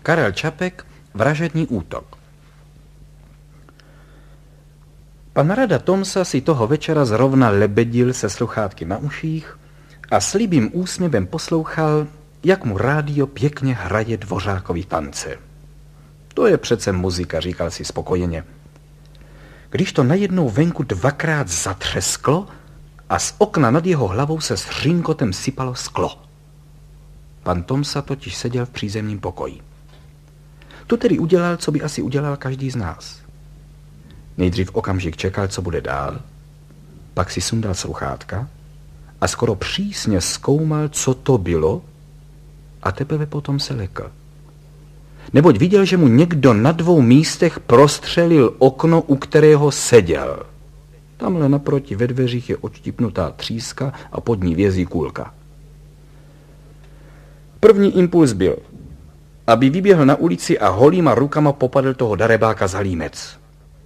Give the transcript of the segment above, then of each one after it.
Karel Čapek, Vražedný útok. Pan Rada Tomsa si toho večera zrovna lebedil se sluchátky na uších a s líbým úsměvem poslouchal, jak mu rádio pěkně hraje Dvořákovy tance. To je přece muzika, říkal si spokojeně. Když to najednou venku dvakrát zatřesklo a z okna nad jeho hlavou se s hřínkotem sypalo sklo. Pan Tomsa totiž seděl v přízemním pokoji. To tedy udělal, co by asi udělal každý z nás. Nejdřív okamžik čekal, co bude dál, pak si sundal sluchátka a skoro přísně zkoumal, co to bylo, a teprve potom se lekl. Neboť viděl, že mu někdo na 2 místech prostřelil okno, u kterého seděl. Tamhle naproti ve dveřích je odštipnutá tříska a pod ní vězí kulka. První impuls byl, aby vyběhl na ulici a holýma rukama popadl toho darebáka za límec.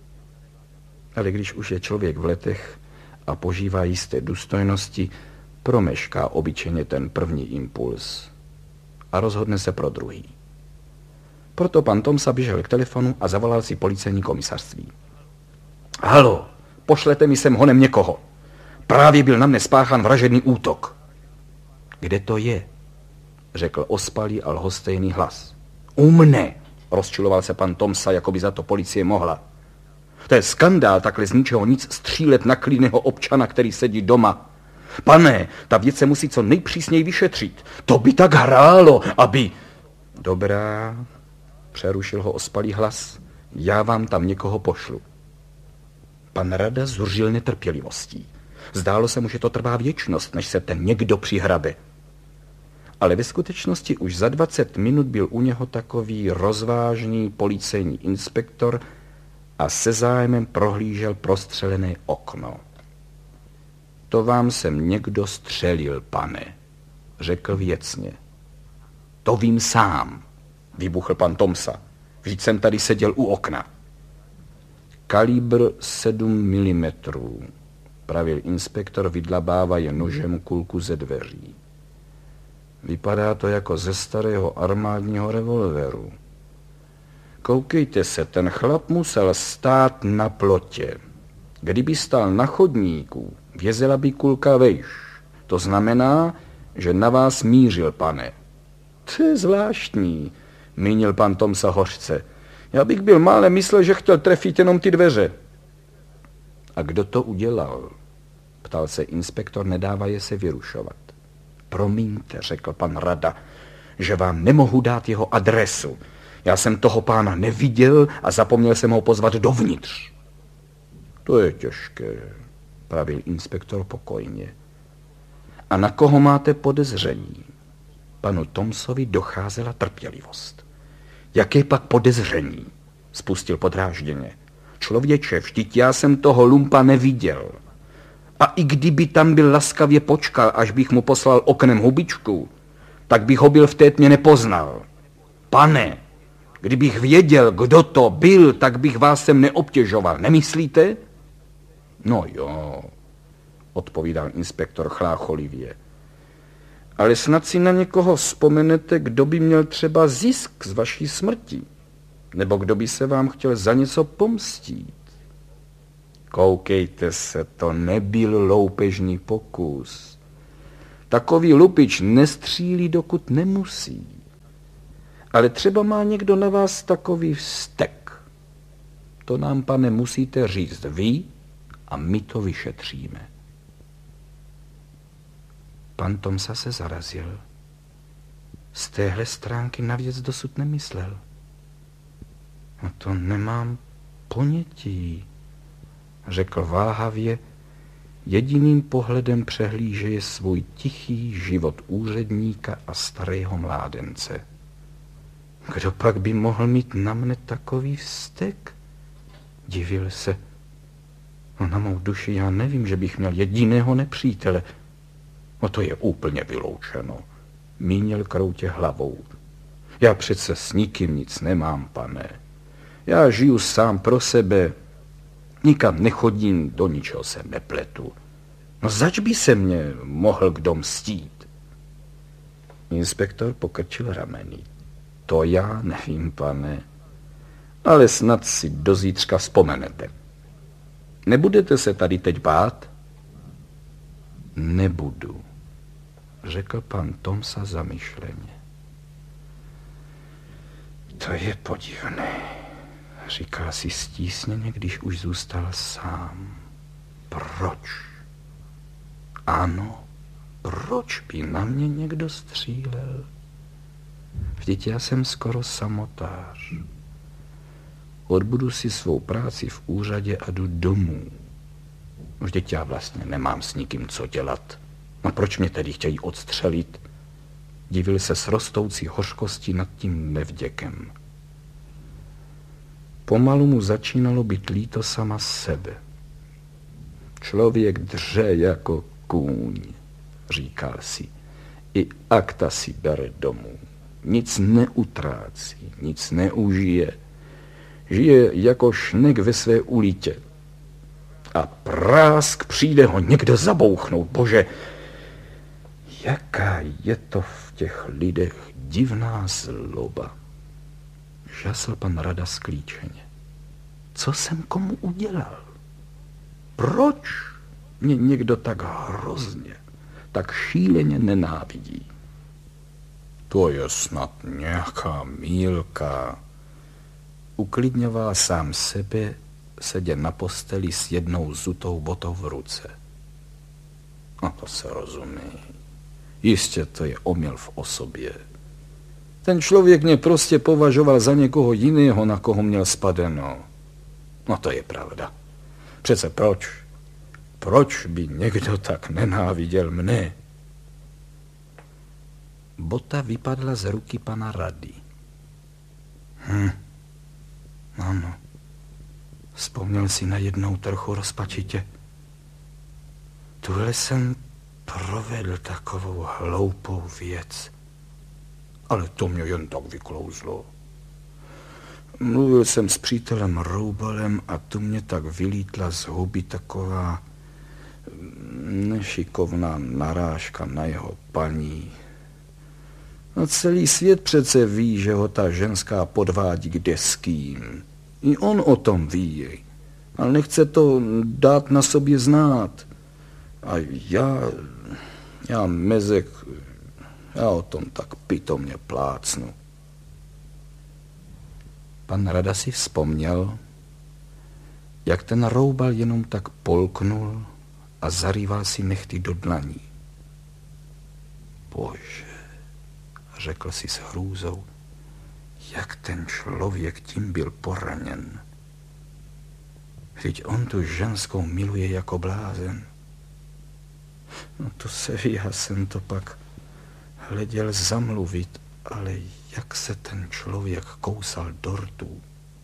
Ale když už je člověk v letech a požívá jisté důstojnosti, promešká obyčejně ten první impuls a rozhodne se pro druhý. Proto pan Tomsa běžel k telefonu a zavolal si policejní komisařství. Halo, pošlete mi sem honem někoho. Právě byl na mne spáchan vražedný útok. Kde to je? Řekl ospalý a lhostejný hlas. U mne, rozčiloval se pan Tomsa, jako by za to policie mohla. To je skandál takhle z ničeho nic střílet na klidného občana, který sedí doma. Pane, ta věc se musí co nejpřísněji vyšetřit. To by tak hrálo, aby... Dobrá, přerušil ho ospalý hlas, já vám tam někoho pošlu. Pan Rada zuřil netrpělivostí. Zdálo se mu, že to trvá věčnost, než se ten někdo přihrabe. Ale ve skutečnosti už za 20 minut byl u něho takový rozvážný policejní inspektor a se zájmem prohlížel prostřelené okno. To vám sem někdo střelil, pane, řekl věcně. To vím sám, vybuchl pan Tomsa. Vždyť jsem tady seděl u okna. Kalibr 7 mm, pravil inspektor, vydlabávaje nožem kulku ze dveří. Vypadá to jako ze starého armádního revolveru. Koukejte se, ten chlap musel stát na plotě. Kdyby stál na chodníku, vězela by kulka vejš. To znamená, že na vás mířil, pane. To je zvláštní, mínil pan Tomsa hořce. Já bych byl málem myslel, že chtěl trefit jenom ty dveře. A kdo to udělal? Ptal se inspektor, nedávaje se vyrušovat. Promiňte, řekl pan Rada, že vám nemohu dát jeho adresu. Já jsem toho pána neviděl a zapomněl jsem ho pozvat dovnitř. To je těžké, pravil inspektor pokojně. A na koho máte podezření? Panu Tomsovi docházela trpělivost. Jaké pak podezření? Spustil podrážděně. Člověče, vždyť já jsem toho lumpa neviděl. A i kdyby tam byl laskavě počkal, až bych mu poslal oknem hubičku, tak bych ho byl v té tmě nepoznal. Pane, kdybych věděl, kdo to byl, tak bych vás sem neobtěžoval, nemyslíte? No jo, odpovídal inspektor chlácholivě. Ale snad si na někoho vzpomenete, kdo by měl třeba zisk z vaší smrti, nebo kdo by se vám chtěl za něco pomstít. Koukejte se, to nebyl loupežný pokus. Takový lupič nestřílí, dokud nemusí. Ale třeba má někdo na vás takový vztek. To nám, pane, musíte říct vy a my to vyšetříme. Pan Tomsa se zarazil. Z téhle stránky na věc dosud nemyslel. No to nemám ponětí, řekl váhavě, jediným pohledem přehlížeje svůj tichý život úředníka a starého mládence. Kdo pak by mohl mít na mne takový vztek? Divil se. No na mou duši já nevím, že bych měl jediného nepřítele. No to je úplně vyloučeno, mínil kroutě hlavou. Já přece s nikým nic nemám, pane. Já žiju sám pro sebe, nikam nechodím, do ničeho se nepletu. No zač by se mě mohl kdo mstít? Inspektor pokrčil rameny. To já nevím, pane, ale snad si do zítřka vzpomenete. Nebudete se tady teď bát? Nebudu, řekl pan Tomsa zamyšleně. To je podivné, říkal si stísněně, když už zůstal sám. Proč? Ano, proč by na mě někdo střílel? Vždyť já jsem skoro samotář. Odbudu si svou práci v úřadě a jdu domů. Vždyť já vlastně nemám s nikým co dělat. A proč mě tedy chtějí odstřelit? Divil se s rostoucí hořkostí nad tím nevděkem. Pomalu mu začínalo být líto sama sebe. Člověk dře jako kůň, říkal si. I akta si bere domů. Nic neutrácí, nic neužije. Žije jako šnek ve své ulitě. A prásk, přijde ho někdo zabouchnout. Bože, jaká je to v těch lidech divná zloba. Žasl pan Rada sklíčeně. Co jsem komu udělal? Proč mě někdo tak hrozně, tak šíleně nenávidí? To je snad nějaká mýlka. Uklidňoval sám sebe, seděl na posteli s jednou zutou botou v ruce. A to se rozumí. Jistě to je omyl v osobě. Ten člověk mě prostě považoval za někoho jiného, na koho měl spadeno. No to je pravda. Přece proč? Proč by někdo tak nenáviděl mne? Bota vypadla z ruky pana Rady. Ano. Vzpomněl si najednou trochu rozpačitě. Tuhle jsem provedl takovou hloupou věc. Ale to mě jen tak vyklouzlo. Mluvil jsem s přítelem Roubalem a tu mě tak vylítla z huby taková nešikovná narážka na jeho paní. A celý svět přece ví, že ho ta ženská podvádí kde s kým. I on o tom ví, ale nechce to dát na sobě znát. A já mezek, já o tom tak pitomně plácnu. Pan Rada si vzpomněl, jak ten Roubal jenom tak polknul a zarýval si nehty do dlaní. Bože, řekl si s hrůzou, jak ten člověk tím byl poraněn. Vždyť on tu ženskou miluje jako blázen. No to se ví, já jsem to pak hleděl zamluvit, ale jak se ten člověk kousal do rtů.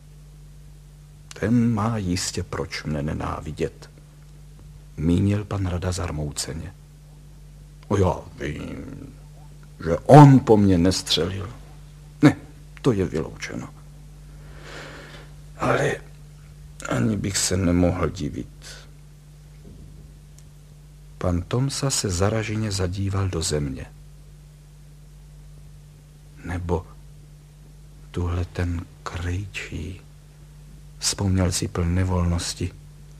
Ten má jistě proč mne nenávidět, mínil pan Rada zarmouceně. O já vím, že on po mně nestřelil. Ne, to je vyloučeno. Ale ani bych se nemohl divit. Pan Tomsa se zaraženě zadíval do země. Nebo tuhle ten Krejčí, vzpomněl si pln nevolnosti.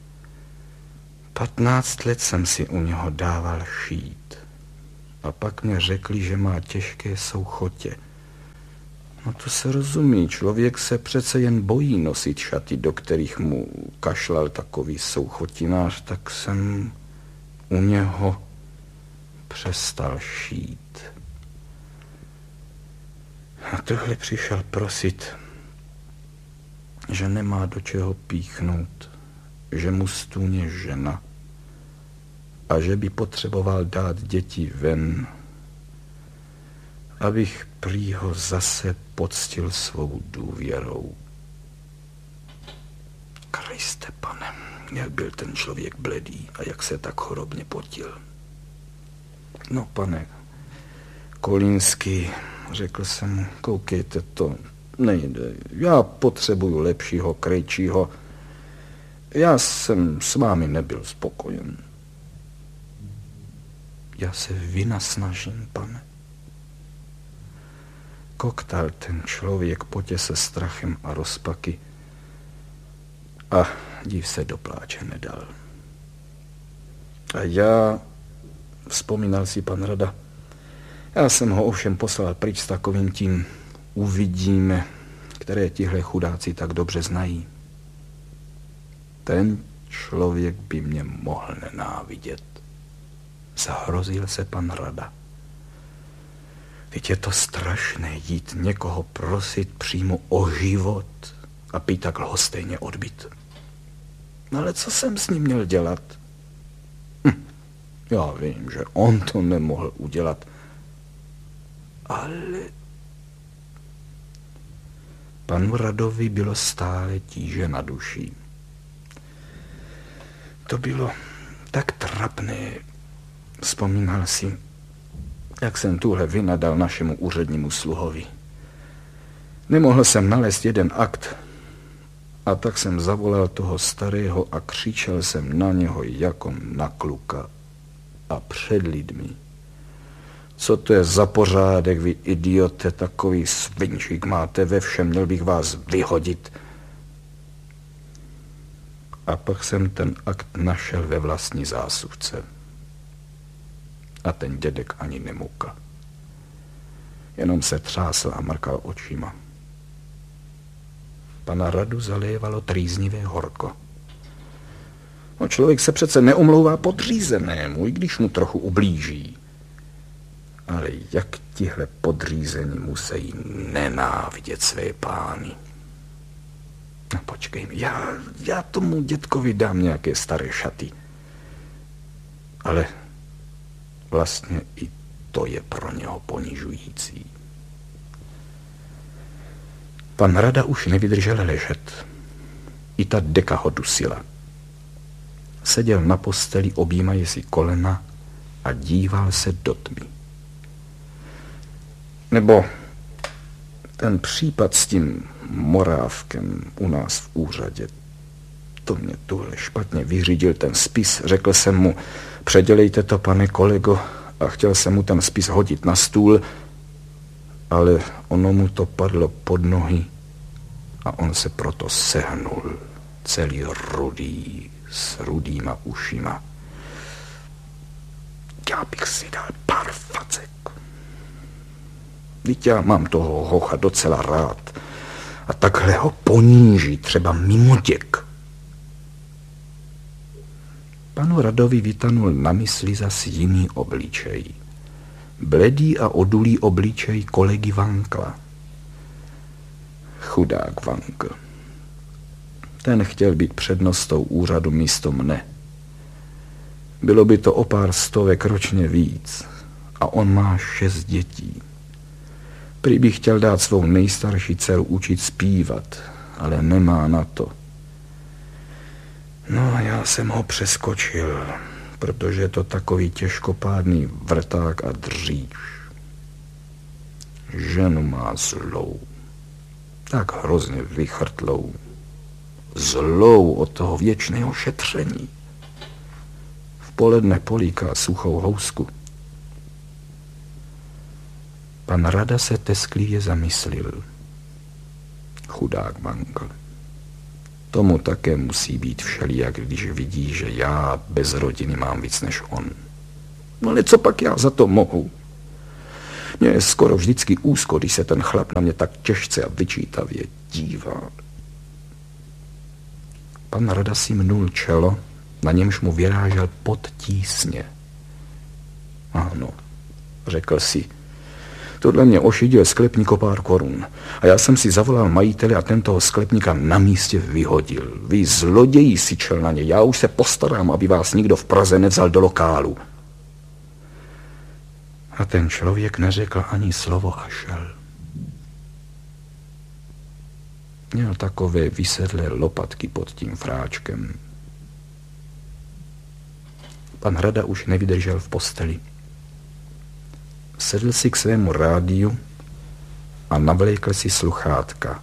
15 let jsem si u něho dával šít. A pak mě řekli, že má těžké souchotě. No to se rozumí, člověk se přece jen bojí nosit šaty, do kterých mu kašlal takový souchotinář, tak jsem u něho přestal šít. A tohle přišel prosit, že nemá do čeho píchnout, že mu stůně žena a že by potřeboval dát děti ven, abych prý ho zase poctil svou důvěrou. Kriste, pane, jak byl ten člověk bledý a jak se tak chorobně potil. No, pane Kolínský, řekl jsem mu, koukejte, to nejde. Já potřebuju lepšího Krejčího. Já jsem s vámi nebyl spokojen. Já se vynasnažím, pane. koktal ten člověk potě se strachem a rozpaky a div se do pláče nedal. A já, vzpomínal si pan Rada, já jsem ho ovšem poslal pryč s takovým tím uvidíme, které tihle chudáci tak dobře znají. Ten člověk by mě mohl nenávidět. Zahrozil se pan Rada. Teď je to strašné jít někoho prosit přímo o život a být tak lhostejně odbyt. No ale co jsem s ním měl dělat? Já vím, že on to nemohl udělat. Ale panu Radovi bylo stále tíže na duši. To bylo tak trapné. Vzpomínal si, jak jsem tuhle vynadal našemu úřednímu sluhovi. Nemohl jsem nalézt jeden akt a tak jsem zavolal toho starého a křičel jsem na něho jako na kluka a před lidmi. Co to je za pořádek, vy idiote, takový svinčík máte ve všem, měl bych vás vyhodit. A pak jsem ten akt našel ve vlastní zásuvce. A ten dědek ani nemoukal. Jenom se třásl a mrkal očima. Pana Radu zalévalo trýznivé horko. No, člověk se přece neomlouvá podřízenému, i když mu trochu ublíží. Ale jak tihle podřízení musí nenávidět své pány. No počkej, já tomu dětkovi dám nějaké staré šaty. Ale vlastně i to je pro něho ponižující. Pan Rada už nevydržel ležet. I ta deka ho dusila. Seděl na posteli, objímaje si kolena a díval se do tmy. Nebo ten případ s tím Morávkem u nás v úřadě, to mě tuhle špatně vyřídil ten spis. Řekl jsem mu, předělejte to, pane kolego, a chtěl jsem mu ten spis hodit na stůl, ale ono mu to padlo pod nohy a on se proto sehnul, celý rudý, s rudýma ušima. Já bych si dal pár facek. Vždyť já mám toho hocha docela rád a takhle ho poníží třeba mimoděk. Panu Radovi vytanul na mysli zas jiný obličej. Bledý a odulý obličej kolegy Vankla. Chudák Vankl. Ten chtěl být přednostou úřadu místo mne. Bylo by to o pár stovek ročně víc a on má 6 dětí. Prý by chtěl dát svou nejstarší dceru učit zpívat, ale nemá na to. No a já jsem ho přeskočil, protože je to takový těžkopádný vrták a dříč. Ženu má zlou, tak hrozně vychrtlou. Zlou od toho věčného šetření. V poledne políká suchou housku. Pan Rada se tesklivě zamyslil. Chudák Vankl. Tomu také musí být všelijak, když vidí, že já bez rodiny mám víc než on. No ale co pak já za to mohu? Mně je skoro vždycky úzko, když se ten chlap na mě tak těžce a vyčítavě dívá. Pan Rada si mnul čelo, na němž mu vyrážel pot tísně. Ano, řekl si, tohle mě ošidil sklepník o pár korun. A já jsem si zavolal majitele a ten toho sklepníka na místě vyhodil. Vy zloději, syčel na ně, já už se postarám, aby vás nikdo v Praze nevzal do lokálu. A ten člověk neřekl ani slovo a šel. Měl takové vysedlé lopatky pod tím fráčkem. Pan Rada už nevydržel v posteli. Sedl si k svému rádiu a navlékl si sluchátka.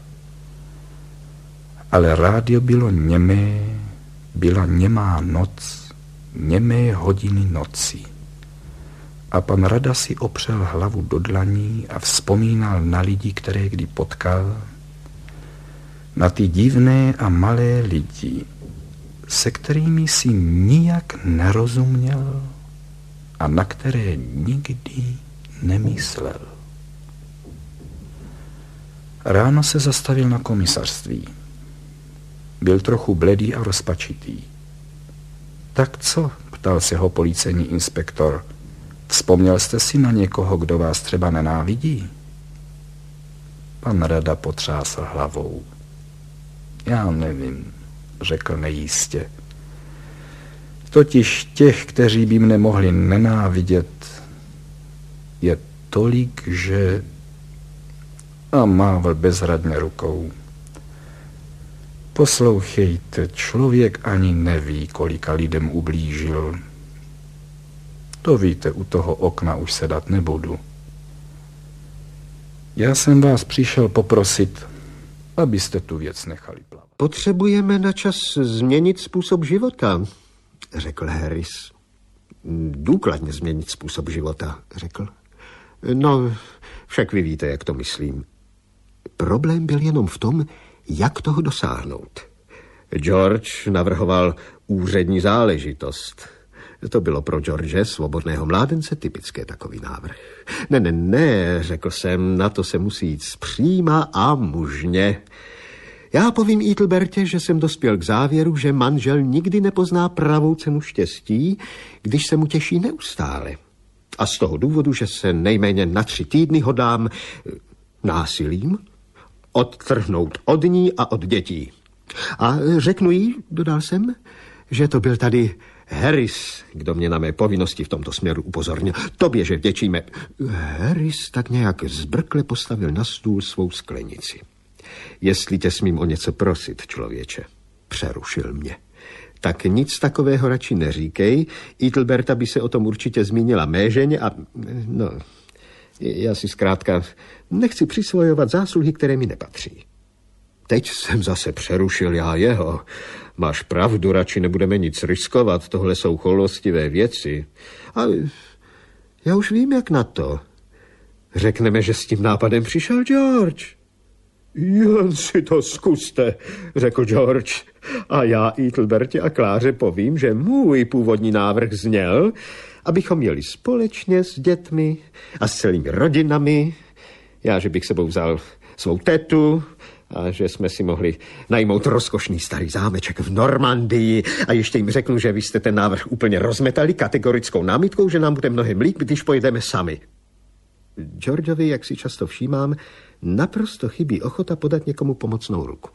Ale rádio bylo němé, byla němá noc, němé hodiny noci. A pan Rada si opřel hlavu do dlaní a vzpomínal na lidi, které kdy potkal, na ty divné a malé lidi, se kterými si nijak nerozuměl a na které nikdy nemyslel. Ráno se zastavil na komisařství. Byl trochu bledý a rozpačitý. Tak co? Ptal se ho policejní inspektor. Vzpomněl jste si na někoho, kdo vás třeba nenávidí? Pan Rada potřásl hlavou. Já nevím, řekl nejistě. Totiž těch, kteří by mne mohli nenávidět, je tolik, že... A mával bezradně rukou. Poslouchejte, člověk ani neví, kolika lidem ublížil. To víte, u toho okna už sedat nebudu. Já jsem vás přišel poprosit, abyste tu věc nechali plavat. Potřebujeme na čas změnit způsob života, řekl Harris. Důkladně změnit způsob života, řekl. No, však vy víte, jak to myslím. Problém byl jenom v tom, jak toho dosáhnout. George navrhoval úřední záležitost. To bylo pro George, svobodného mládence, typické takový návrh. Ne, řekl jsem, na to se musí jít zpříma a mužně. Já povím Ethelbertě, že jsem dospěl k závěru, že manžel nikdy nepozná pravou cenu štěstí, když se mu těší neustále. A z toho důvodu, že se nejméně na 3 týdny hodám násilím odtrhnout od ní a od dětí. A řeknu jí, dodal jsem, že to byl tady Harris, kdo mě na mé povinnosti v tomto směru upozornil. Tobě, že vděčíme. Harris tak nějak zbrkle postavil na stůl svou sklenici. Jestli tě smím o něco prosit, člověče, přerušil mě. Tak nic takového radši neříkej. Ethelberta by se o tom určitě zmínila mé ženě a... No, já si zkrátka nechci přisvojovat zásluhy, které mi nepatří. Teď jsem zase přerušil já jeho. Máš pravdu, radši nebudeme nic riskovat, tohle jsou choulostivé věci. A já už vím, jak na to. Řekneme, že s tím nápadem přišel George. Jen si to zkuste, řekl George. A já Ethelbertě a Kláře povím, že můj původní návrh zněl, abychom jeli společně s dětmi a s celými rodinami. Já, že bych sebou vzal svou tetu a že jsme si mohli najmout rozkošný starý zámeček v Normandii a ještě jim řeknu, že vy jste ten návrh úplně rozmetali kategorickou námitkou, že nám bude mnohem líp, když pojedeme sami. Georgeovi, jak si často všímám, naprosto chybí ochota podat někomu pomocnou ruku.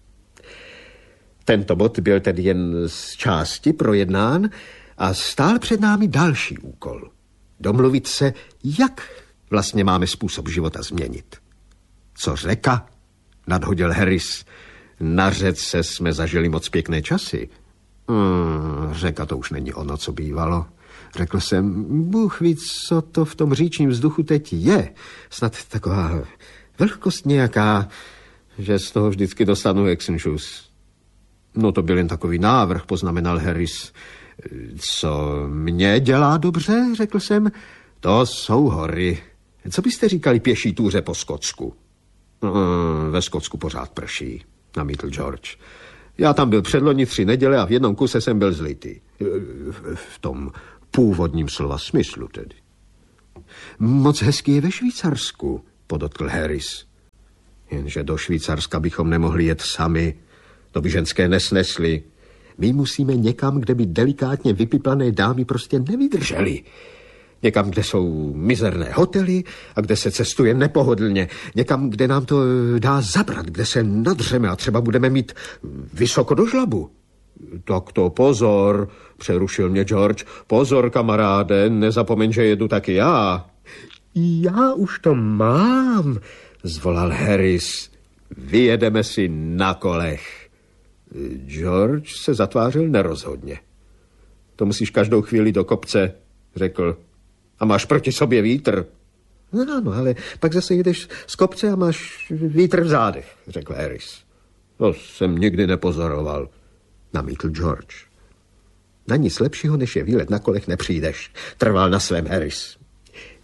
Tento bod byl tedy jen z části projednán a stál před námi další úkol. Domluvit se, jak vlastně máme způsob života změnit. Co řeka? Nadhodil Harris. Na řece jsme zažili moc pěkné časy. Řeka to už není ono, co bývalo. Řekl jsem, Bůh ví, co to v tom říčním vzduchu teď je. Snad taková vlhkost nějaká, že z toho vždycky dostanu exenšus. No to byl jen takový návrh, poznamenal Harris. Co mě dělá dobře, řekl jsem, to jsou hory. Co byste říkali pěší túře po Skotsku? Ve Skotsku pořád prší, namítl George. Já tam byl předloni 3 neděle a v jednom kuse jsem byl zlitý. V tom původním slova smyslu tedy. Moc hezky je ve Švýcarsku, podotkl Harris. Jenže do Švýcarska bychom nemohli jet sami. To by ženské nesnesly. My musíme někam, kde by delikátně vypiplané dámy prostě nevydržely. Někam, kde jsou mizerné hotely a kde se cestuje nepohodlně. Někam, kde nám to dá zabrat, kde se nadřeme a třeba budeme mít vysoko do žlabu. Tak to pozor, přerušil mě George. Pozor, kamaráde, nezapomeň, že jedu taky já. Já už to mám, zvolal Harris. Vyjedeme si na kolech. George se zatvářil nerozhodně. To musíš každou chvíli do kopce, řekl. A máš proti sobě vítr. No, ale pak zase jedeš z kopce a máš vítr v zádech, řekl Harris. To jsem nikdy nepozoroval, namítl George. Na nic lepšího, než je výlet na kolech, nepřijdeš, trval na svém Harris.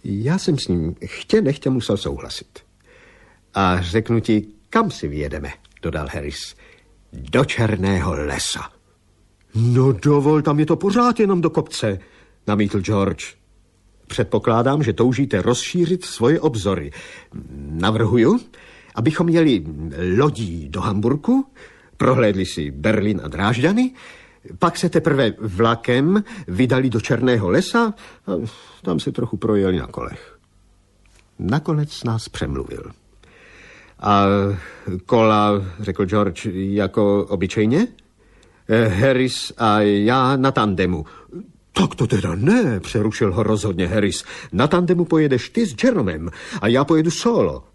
Já jsem s ním chtě nechtě musel souhlasit. A řeknu ti, kam si vyjedeme, dodal Harris. Do Černého lesa. No dovol, tam je to pořád jenom do kopce, namítl George. Předpokládám, že toužíte rozšířit svoje obzory. Navrhuju, abychom jeli lodí do Hamburku, prohlédli si Berlín a Drážďany, pak se teprve vlakem vydali do Černého lesa a tam se trochu projeli na kolech. Nakonec nás přemluvil. A kola, řekl George, jako obyčejně? Harris a já na tandemu. Tak to teda ne, přerušil ho rozhodně Harris. Na tandemu pojedeš ty s Jeromem a já pojedu solo.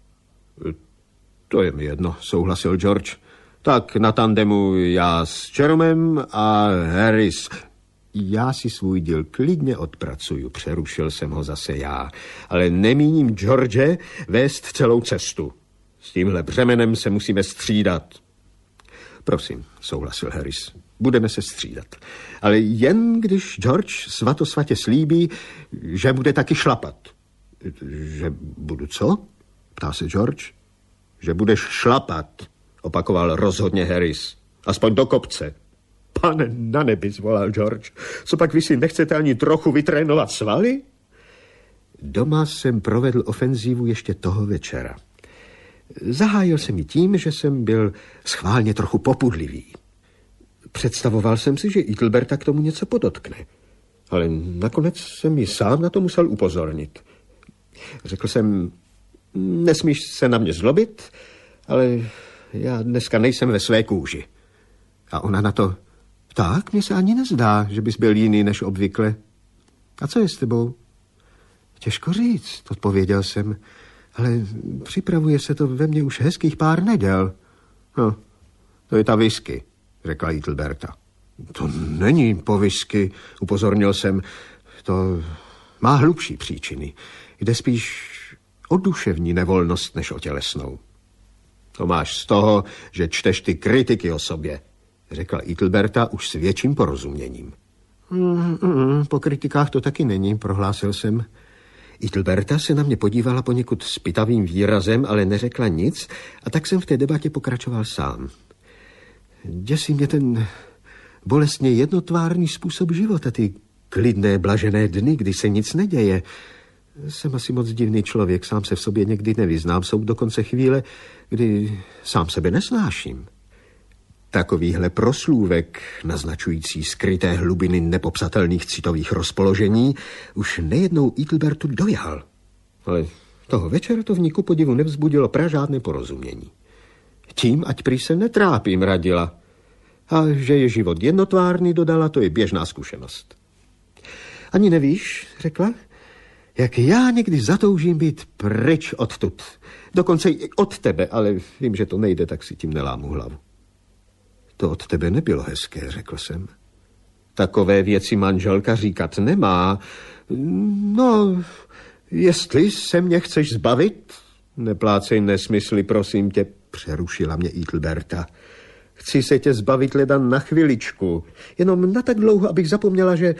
To je mi jedno, souhlasil George. Tak na tandemu já s Jeromem a Harris. Já si svůj díl klidně odpracuju, přerušil jsem ho zase já. Ale nemíním George vést celou cestu. S tímhle břemenem se musíme střídat. Prosím, souhlasil Harris. Budeme se střídat. Ale jen když George svatosvatě slíbí, že bude taky šlapat. Že budu co? Ptá se George. Že budeš šlapat, opakoval rozhodně Harris. Aspoň do kopce. Pane na nebi, zvolal George. Co pak vy si nechcete ani trochu vytrénovat svaly? Doma jsem provedl ofenzívu ještě toho večera. Zahájil jsem ji tím, že jsem byl schválně trochu popudlivý. Představoval jsem si, že Ethelberta k tomu něco podotkne. Ale nakonec jsem ji sám na to musel upozornit. Řekl jsem, nesmíš se na mě zlobit, ale já dneska nejsem ve své kůži. A ona na to, tak, mně se ani nezdá, že bys byl jiný než obvykle. A co je s tebou? Těžko říct, odpověděl jsem, ale připravuje se to ve mně už hezkých pár neděl. No, to je ta whisky, řekla Ethelberta. To není po whisky, upozornil jsem. To má hlubší příčiny. Jde spíš o duševní nevolnost, než o tělesnou. To máš z toho, že čteš ty kritiky o sobě, řekla Ethelberta už s větším porozuměním. Po kritikách to taky není, prohlásil jsem. Ethelberta se na mě podívala poněkud s pytavým výrazem, ale neřekla nic, a tak jsem v té debatě pokračoval sám. Děsí mě ten bolestně jednotvárný způsob života, ty klidné, blažené dny, kdy se nic neděje. Jsem asi moc divný člověk, sám se v sobě někdy nevyznám. Jsou dokonce chvíle, kdy sám sebe nesnáším. Takovýhle proslůvek, naznačující skryté hlubiny nepopsatelných citových rozpoložení, už nejednou Ethelbertu dojal. Ale toho večera to v ní ku podivu nevzbudilo pražádné porozumění. Tím, ať prý se netrápím, radila. A že je život jednotvárný, dodala, to je běžná zkušenost. Ani nevíš, řekla, jak já někdy zatoužím být pryč odtud. Dokonce i od tebe, ale vím, že to nejde, tak si tím nelámu hlavu. To od tebe nebylo hezké, řekl jsem. Takové věci manželka říkat nemá. No, jestli se mě chceš zbavit, neplácej nesmysly, prosím tě, přerušila mě Ethelberta. Chci se tě zbavit leda na chviličku, jenom na tak dlouho, abych zapomněla, že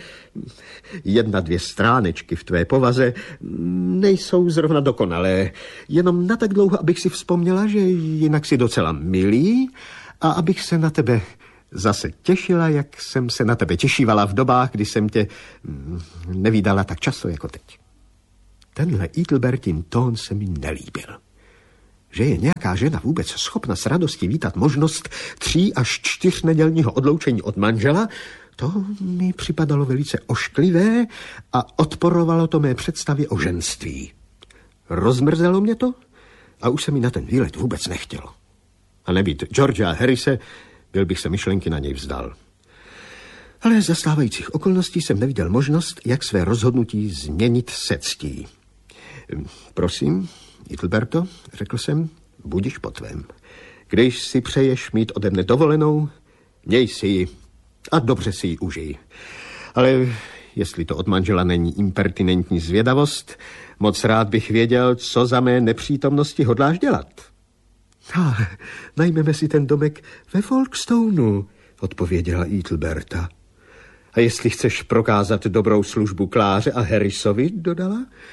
1-2 stránečky v tvé povaze nejsou zrovna dokonalé. Jenom na tak dlouho, abych si vzpomněla, že jinak si docela milý a abych se na tebe zase těšila, jak jsem se na tebe těšívala v dobách, kdy jsem tě nevídala tak často jako teď. Tenhle Ethelbertin tón se mi nelíbil. Že je nějaká žena vůbec schopna s radostí vítat možnost 3 až 4 nedělního odloučení od manžela, to mi připadalo velice ošklivé a odporovalo to mé představě o ženství. Rozmrzelo mě to a už se mi na ten výlet vůbec nechtělo. A nebýt Georgia a Harrise, byl bych se myšlenky na něj vzdal. Ale za stávajících okolností jsem neviděl možnost, jak své rozhodnutí změnit se ctí. Prosím, Ethelberto, řekl jsem, budiš po tvém. Když si přeješ mít ode mne dovolenou, měj si ji a dobře si ji užij. Ale jestli to od manžela není impertinentní zvědavost, moc rád bych věděl, co za mé nepřítomnosti hodláš dělat. Najmeme si ten domek ve Folkestoneu, odpověděla Ethelberta. A jestli chceš prokázat dobrou službu Kláře a Harrisovi, dodala,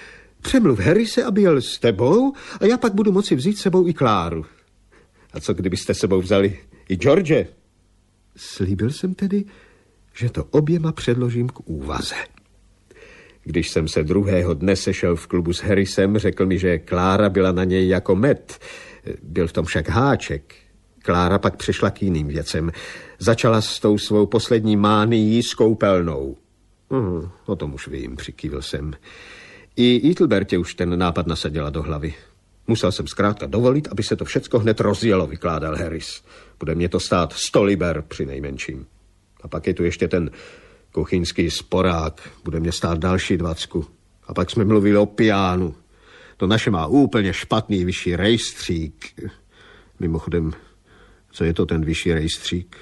Přemluv Harrise, aby jel s tebou a já pak budu moci vzít sebou i Kláru. A co kdybyste sebou vzali i George? Slíbil jsem tedy, že to oběma předložím k úvaze. Když jsem se druhého dne sešel v klubu s Harrisem, řekl mi, že Klára byla na něj jako med. Byl v tom však háček. Klára pak přešla k jiným věcem. Začala s tou svou poslední mánií s koupelnou. O tom už vím, přikývil jsem. I Ethelbertě už ten nápad nasadila do hlavy. Musel jsem zkrátka dovolit, aby se to všecko hned rozjelo, vykládal Harris. Bude mě to stát 100 liber při nejmenším. A pak je tu ještě ten kuchyňský sporák. Bude mě stát další 20. A pak jsme mluvili o piánu. To naše má úplně špatný vyšší rejstřík. Mimochodem, co je to ten vyšší rejstřík?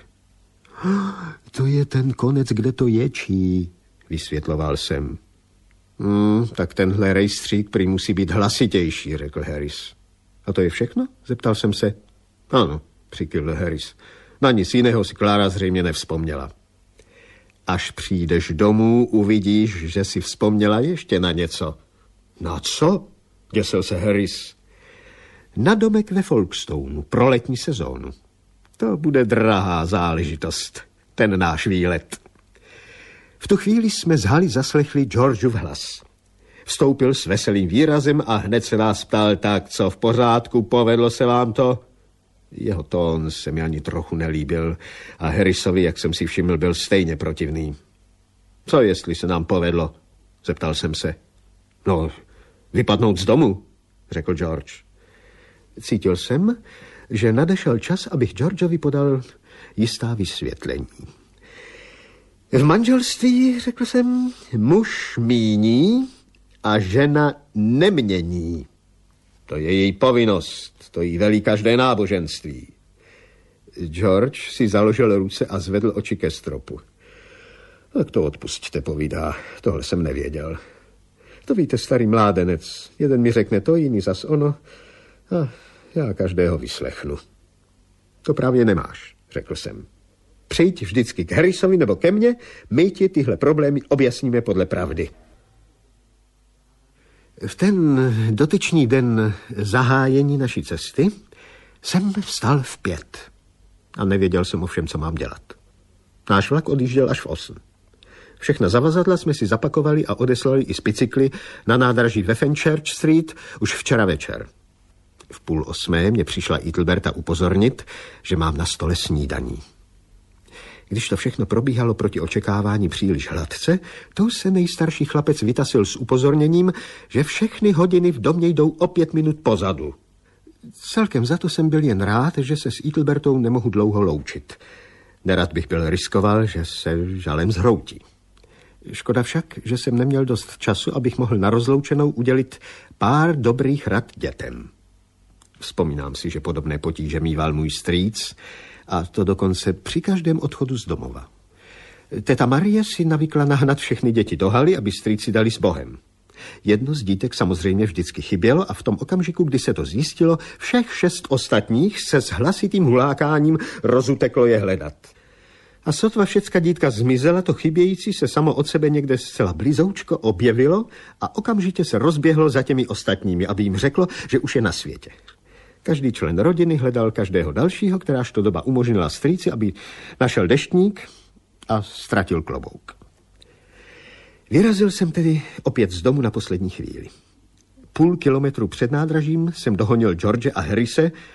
To je ten konec, kde to ječí, vysvětloval jsem. Tak tenhle rejstřík prý musí být hlasitější, řekl Harris. A to je všechno? Zeptal jsem se. Ano, přikývl Harris. Na nic jiného si Klára zřejmě nevzpomněla. Až přijdeš domů, uvidíš, že si vzpomněla ještě na něco. Na co? Děsil se Harris. Na domek ve Folkestonu pro letní sezónu. To bude drahá záležitost, ten náš výlet. V tu chvíli jsme z haly zaslechli Georgeův hlas. Vstoupil s veselým výrazem a hned se nás ptal, tak co v pořádku, povedlo se vám to? Jeho tón se mi ani trochu nelíbil a Harrisovi, jak jsem si všiml, byl stejně protivný. Co jestli se nám povedlo? Zeptal jsem se. No, vypadnout z domu, řekl George. Cítil jsem, že nadešel čas, abych Georgeovi podal jistá vysvětlení. V manželství, řekl jsem, muž míní a žena nemění. To je její povinnost, to jí velí každé náboženství. George si založil ruce a zvedl oči ke stropu. Tak to odpusťte, povídá, tohle jsem nevěděl. To víte, starý mládenec, jeden mi řekne to, jiný zas ono a já každého vyslechnu. To právě nemáš, řekl jsem. Přijď vždycky k Harrisovi nebo ke mně, my ti tyhle problémy objasníme podle pravdy. V ten dotyčný den zahájení naší cesty jsem vstal v 5 a nevěděl jsem ovšem, co mám dělat. Náš vlak odjížděl až v 8. Všechna zavazadla jsme si zapakovali a odeslali i z bicykly na nádraží ve Fenchurch Street už včera večer. V 7:30 mě přišla Ethelberta upozornit, že mám na stole snídaní. Když to všechno probíhalo proti očekávání příliš hladce, to se nejstarší chlapec vytasil s upozorněním, že všechny hodiny v domě jdou o 5 minut pozadu. Celkem za to jsem byl jen rád, že se s Ethelbertou nemohu dlouho loučit. Nerad bych byl riskoval, že se žalem zhroutí. Škoda však, že jsem neměl dost času, abych mohl na rozloučenou udělit pár dobrých rad dětem. Vzpomínám si, že podobné potíže mýval můj strýc, a to dokonce při každém odchodu z domova. Teta Marie si navykla nahnat všechny děti do haly, aby strýci dali s Bohem. Jedno z dítek samozřejmě vždycky chybělo a v tom okamžiku, kdy se to zjistilo, všech 6 ostatních se s hlasitým hulákáním rozuteklo je hledat. A sotva všecka dítka zmizela, to chybějící se samo od sebe někde zcela blizoučko objevilo a okamžitě se rozběhlo za těmi ostatními, aby jim řeklo, že už je na světě. Každý člen rodiny hledal každého dalšího, kteráž to doba umožnila strýci, aby našel deštník a ztratil klobouk. Vyrazil jsem tedy opět z domu na poslední chvíli. 0,5 kilometru před nádražím jsem dohonil George a Harrise